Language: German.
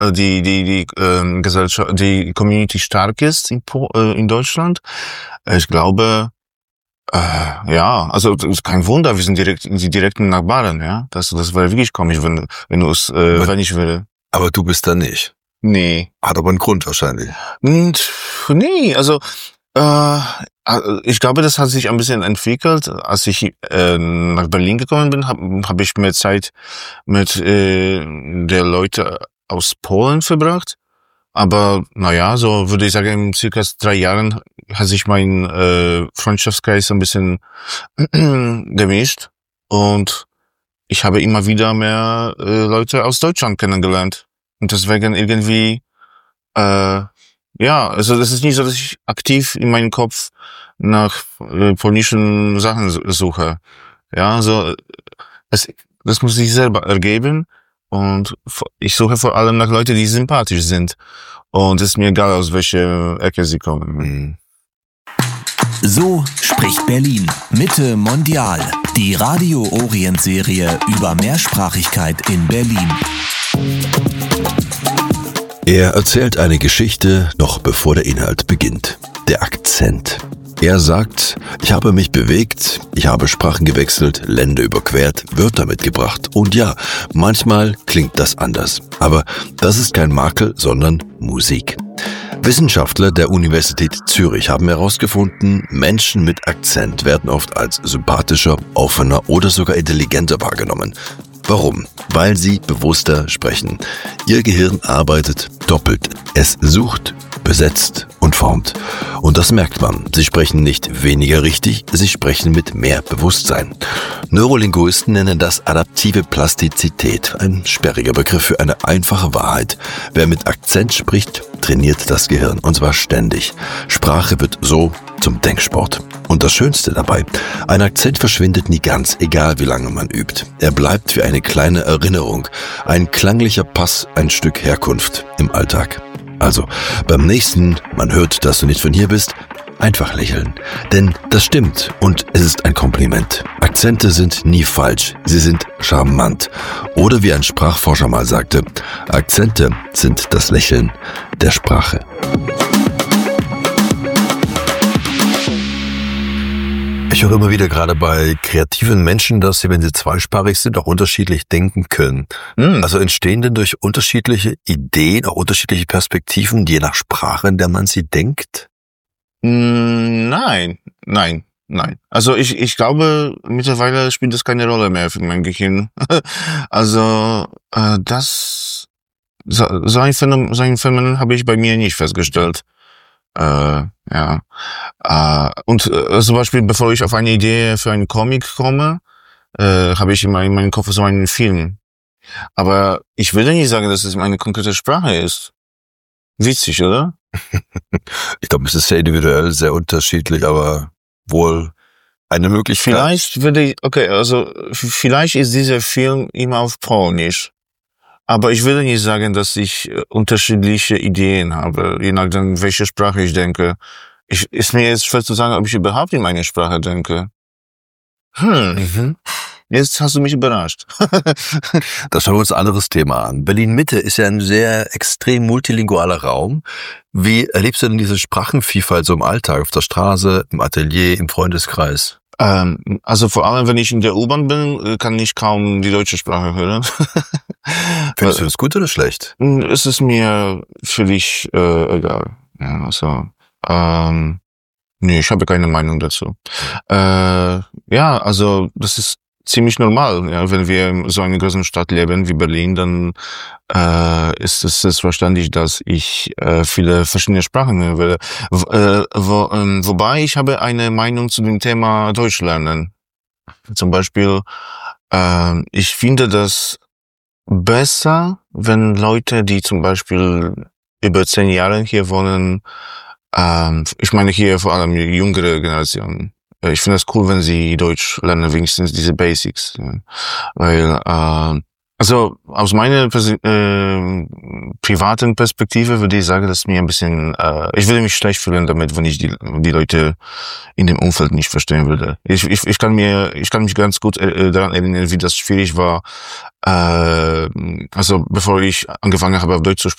Gesellschaft, die Community stark ist in Deutschland. Ich glaube, ja, also das ist kein Wunder, wir sind die direkten Nachbarn, ja. Das wäre wirklich komisch, wenn du es, wenn ich will. Aber du bist da nicht. Nee. Hat aber einen Grund wahrscheinlich. Nee, also ich glaube, das hat sich ein bisschen entwickelt. Als ich nach Berlin gekommen bin, hab ich mehr Zeit mit der Leute aus Polen verbracht. Aber naja, so würde ich sagen, in circa 3 Jahren hat sich mein Freundschaftskreis ein bisschen gemischt. Und ich habe immer wieder mehr Leute aus Deutschland kennengelernt. Und deswegen irgendwie, ja, also das ist nicht so, dass ich aktiv in meinem Kopf nach polnischen Sachen suche. Ja, also das muss sich selber ergeben. Und ich suche vor allem nach Leuten, die sympathisch sind. Und es ist mir egal, aus welcher Ecke sie kommen. So spricht Berlin. Mitte Mondial. Die Radio Orient Serie über Mehrsprachigkeit in Berlin. Er erzählt eine Geschichte, noch bevor der Inhalt beginnt. Der Akzent. Er sagt, ich habe mich bewegt, ich habe Sprachen gewechselt, Länder überquert, Wörter mitgebracht. Und ja, manchmal klingt das anders. Aber das ist kein Makel, sondern Musik. Wissenschaftler der Universität Zürich haben herausgefunden, Menschen mit Akzent werden oft als sympathischer, offener oder sogar intelligenter wahrgenommen. Warum? Weil sie bewusster sprechen. Ihr Gehirn arbeitet doppelt. Es sucht, besetzt und formt. Und das merkt man. Sie sprechen nicht weniger richtig, sie sprechen mit mehr Bewusstsein. Neurolinguisten nennen das adaptive Plastizität, ein sperriger Begriff für eine einfache Wahrheit. Wer mit Akzent spricht, trainiert das Gehirn, und zwar ständig. Sprache wird so zum Denksport. Und das Schönste dabei, ein Akzent verschwindet nie ganz, egal wie lange man übt. Er bleibt wie eine kleine Erinnerung, ein klanglicher Pass, ein Stück Herkunft im Alltag. Also, beim nächsten, man hört, dass du nicht von hier bist, einfach lächeln. Denn das stimmt und es ist ein Kompliment. Akzente sind nie falsch, sie sind charmant. Oder wie ein Sprachforscher mal sagte, Akzente sind das Lächeln der Sprache. Ich höre immer wieder gerade bei kreativen Menschen, dass sie, wenn sie zweisprachig sind, auch unterschiedlich denken können. Also entstehen denn durch unterschiedliche Ideen auch unterschiedliche Perspektiven, je nach Sprache, in der man sie denkt? Nein. Also ich glaube, mittlerweile spielt das keine Rolle mehr für mein Gehirn. Also so ein Phänomen habe ich bei mir nicht festgestellt. Ja. Und zum Beispiel, bevor ich auf eine Idee für einen Comic komme, habe ich immer in meinem Kopf so einen Film. Aber ich würde nicht sagen, dass es eine konkrete Sprache ist. Witzig, oder? Ich glaube, es ist sehr individuell, sehr unterschiedlich, aber wohl eine Möglichkeit. Vielleicht ist dieser Film immer auf Polnisch. Aber ich würde nicht sagen, dass ich unterschiedliche Ideen habe, je nachdem, welche Sprache ich denke. Ist mir jetzt schwer zu sagen, ob ich überhaupt in meine Sprache denke. Jetzt hast du mich überrascht. Das schauen wir uns ein anderes Thema an. Berlin-Mitte ist ja ein sehr extrem multilingualer Raum. Wie erlebst du denn diese Sprachenvielfalt so im Alltag, auf der Straße, im Atelier, im Freundeskreis? Also vor allem, wenn ich in der U-Bahn bin, kann ich kaum die deutsche Sprache hören. Findest du das gut oder schlecht? Es ist mir völlig egal. Ja, also, nee, ich habe keine Meinung dazu. Ja, also das ist ziemlich normal. Ja, wenn wir in so einer großen Stadt leben wie Berlin, dann ist es selbstverständlich, dass ich viele verschiedene Sprachen hören werde. Wobei ich habe eine Meinung zu dem Thema Deutsch lernen. Zum Beispiel, ich finde das besser, wenn Leute, die zum Beispiel über 10 Jahre hier wohnen, ich meine hier vor allem die jüngere Generation. Ich finde es cool, wenn sie Deutsch lernen, wenigstens diese Basics. Ja. Weil Also aus meiner privaten Perspektive würde ich sagen, dass mir ein bisschen, ich würde mich schlecht fühlen damit, wenn ich die Leute in dem Umfeld nicht verstehen würde. Ich kann mich ganz gut daran erinnern, wie das schwierig war, also bevor ich angefangen habe, auf Deutsch zu